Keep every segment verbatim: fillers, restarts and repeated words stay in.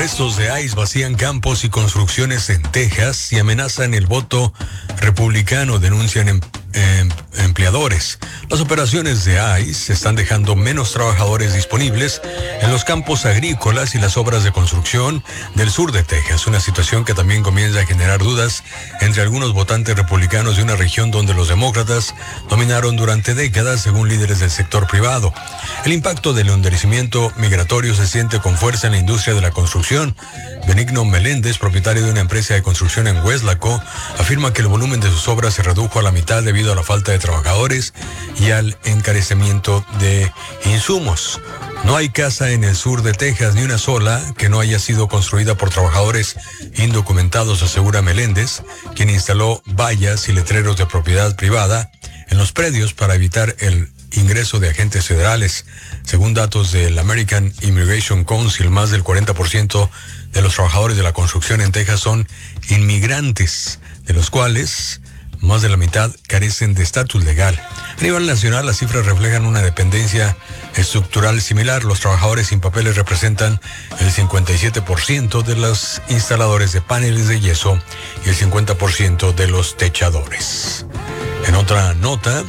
Arrestos de ICE vacían campos y construcciones en Texas y amenazan el voto republicano, denuncian em, em, empleadores. Las operaciones de ICE están dejando menos trabajadores disponibles en los campos agrícolas y las obras de construcción del sur de Texas, una situación que también comienza a generar dudas entre algunos votantes republicanos de una región donde los demócratas dominaron durante décadas, según líderes del sector privado. El impacto del endurecimiento migratorio se siente con fuerza en la industria de la construcción. Benigno Meléndez, propietario de una empresa de construcción en Weslaco, afirma que el volumen de sus obras se redujo a la mitad debido a la falta de trabajadores y al encarecimiento de insumos. No hay casa en el sur de Texas, ni una sola, que no haya sido construida por trabajadores indocumentados, asegura Meléndez, quien instaló vallas y letreros de propiedad privada en los predios para evitar el ingreso de agentes federales. Según datos del American Immigration Council, más del cuarenta por ciento de los trabajadores de la construcción en Texas son inmigrantes, de los cuales más de la mitad carecen de estatus legal. A nivel nacional, las cifras reflejan una dependencia estructural similar. Los trabajadores sin papeles representan el cincuenta y siete por ciento de los instaladores de paneles de yeso y el cincuenta por ciento de los techadores. En otra nota,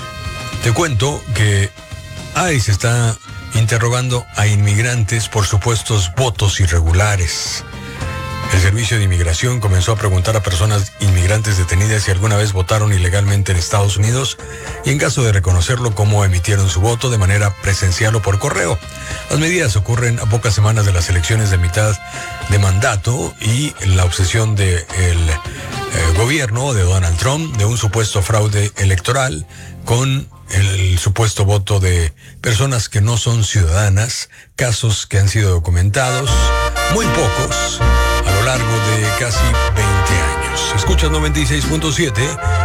te cuento que ICE está interrogando a inmigrantes por supuestos votos irregulares. El Servicio de Inmigración comenzó a preguntar a personas inmigrantes detenidas si alguna vez votaron ilegalmente en Estados Unidos y, en caso de reconocerlo, cómo emitieron su voto de manera presencial o por correo. Las medidas ocurren a pocas semanas de las elecciones de mitad de mandato y la obsesión del eh, gobierno de Donald Trump de un supuesto fraude electoral con el supuesto voto de personas que no son ciudadanas, casos que han sido documentados, muy pocos, a lo largo de casi veinte años. Escuchas noventa y seis punto siete